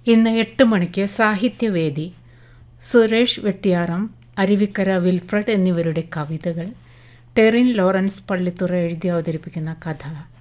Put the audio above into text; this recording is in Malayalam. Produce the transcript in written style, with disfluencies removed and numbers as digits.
ഇന്ന് 8 മണിക്ക് സാഹിത്യവേദി. സുരേഷ് വെട്ടിയാറം, അരുവിക്കര വിൽഫ്രഡ് എന്നിവരുടെ കവിതകൾ, ടെറിൻ ലോറൻസ് പള്ളിത്തുറ എഴുതി അവതരിപ്പിക്കുന്ന കഥ,